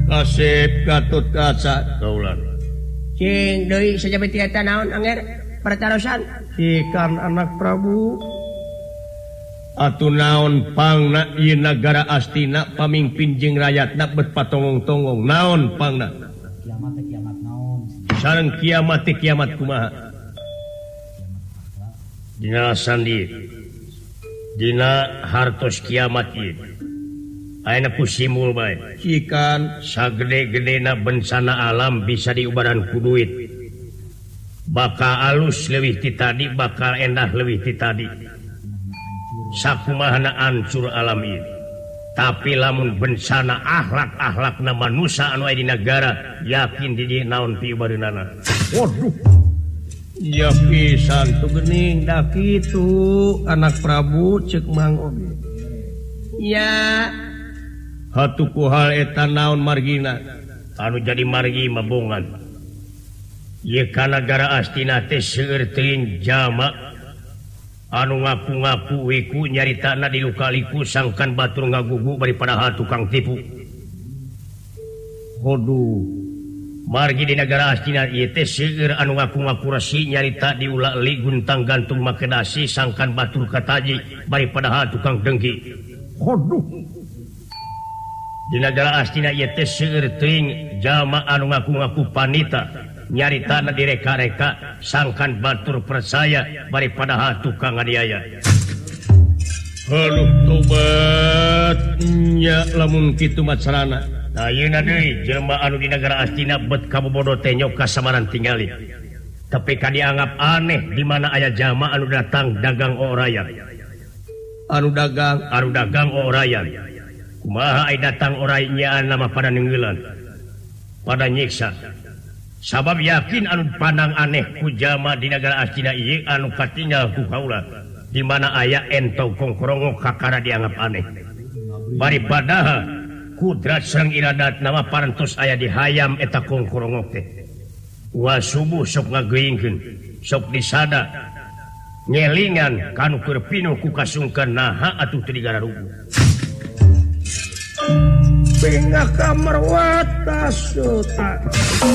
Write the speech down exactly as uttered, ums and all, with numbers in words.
Kasep Gatut kaca kaulan. Cing deui sajabe tieta naon anger pertarosan Ikan anak Prabu. Atuh naon pangna ieu nagara Astina pamimpin jeung rakyatna bet patongong-tongong naon pangna? Kiamat teh kiamat naon? Sareng kiamat teh kiamat kumaha? Dina sandi. Dina hartos kiamat ieu. Ayeuna ku simul bae. Ikan sagede-gedena bencana alam bisa diubaran ku duit. Bakal alus leuwih ti tadi, bakal endah leuwih ti tadi. Sakumahana ancur alam ieu. Tapi lamun bencana akhlak-akhlakna manusia anu aya di negara, yakin di dieu naon piubareunana. Waduh. Ya pisan tu geuning da kitu anak Prabu ceuk Mang oge. ya Hatu ku hal eta naon margina anu jadi margi mabongan. Ieu ka nagara Astina teh seueur teuing jama anu ngaku-ngaku wiku nyaritana di lukaliku sangkan batur ngagugu daripada hal tukang tipu. Hodu margi di negara Astina ieu teh seueur anu ngaku-ngaku resi nyarita di ulah li guntang gantung makedasi sangkan batur kataji daripada hal tukang dengki. Hodu di negara Astina ieu teh seueur teuing jalma anu ngaku-ngaku panita nyaritana direka-reka sangkan batur percaya daripada hal tukang aniaya. Haluh tobat nya lamun kitu macarana. Ayeuna deui jelema anu di negara Astina bet kabobodo teh nyok kasamaran tingali. Tapi ka dianggap aneh di mana aya jalma anu datang dagang orayan. Anu dagang, anu dagang orayan. Kumaha ai datang oraynya nama pada nenggeulan. Pada nyiksa. Sabab yakin anu pandang aneh ku jalma di negara Astina ieu anu katinggal ku kaula. Di mana aya ento kongkrongo kakara dianggap aneh. Daripada kudrat sareng iradat nama parantos aya di hayam eta kongkrongo teh. Wa subuh sok ngageuingkeun, sok disada. Ngelingan kanu keur pinuh ku kasungkeun naha atuh teu digararugu. bengah kamar watas